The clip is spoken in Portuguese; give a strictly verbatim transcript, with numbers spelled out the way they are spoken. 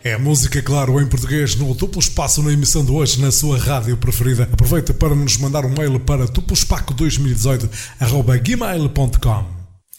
É música, claro, em português, no duplo espaço na emissão de hoje, na sua rádio preferida. Aproveita para nos mandar um mail para tuplospaco dois mil e dezoito arroba gmail ponto com.